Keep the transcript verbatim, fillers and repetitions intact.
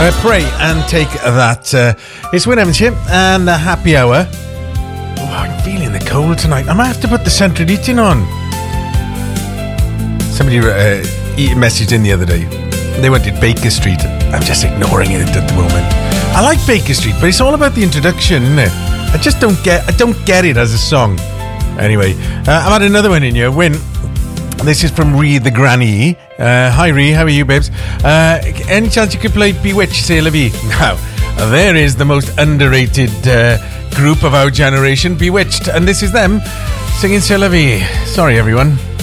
Uh, pray and take that. Uh, it's Win Evans and the happy hour. Oh, I'm feeling the cold tonight. I might have to put the central heating on. Somebody uh, messaged in the other day. They wanted Baker Street. I'm just ignoring it at the moment. I like Baker Street, but it's all about the introduction, isn't it? I just don't get. I don't get it as a song. Anyway, uh, I've had another one in here. Win. This is from Ree the Granny. Uh, hi Ree, how are you, babes? Uh, any chance you could play Bewitched, C'est La Vie? Now, there is the most underrated uh, group of our generation, Bewitched, and this is them singing C'est La Vie. Sorry, everyone.